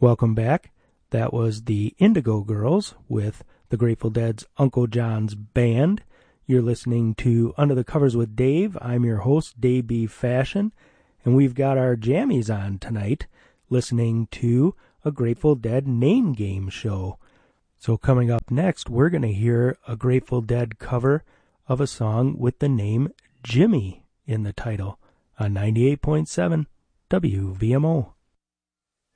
Welcome back. That was the Indigo Girls with the Grateful Dead's Uncle John's Band. You're listening to Under the Covers with Dave. I'm your host, Dave B. Fashion, and we've got our jammies on tonight listening to a Grateful Dead name game show. So coming up next, we're going to hear a Grateful Dead cover of a song with the name Jimmy in the title on 98.7 WVMO.